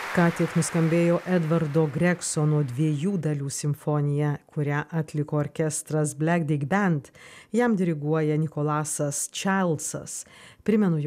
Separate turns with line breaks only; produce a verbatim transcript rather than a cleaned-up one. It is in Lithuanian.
Ką tik nuskambėjo Edvardo Gregsono dviejų dalių simfonija, kurią atliko orkestras Black Dig Band. Jam diriguoja Nikolasas Čildsas. Primenu,